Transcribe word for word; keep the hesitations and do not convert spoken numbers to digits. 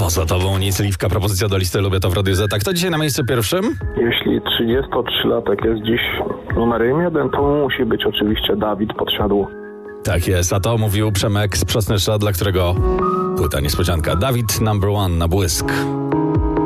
Poza tobą nic, Liwka, propozycja do listy Lubię to w Radiu Z. A kto dzisiaj na miejscu pierwszym? Jeśli trzydziestotrzylatek jest dziś numerem jeden, to musi być oczywiście Dawid Podsiadło. Tak jest, a to mówił Przemek z Przasnysza, dla którego płyta niespodzianka. Dawid number one na błysk.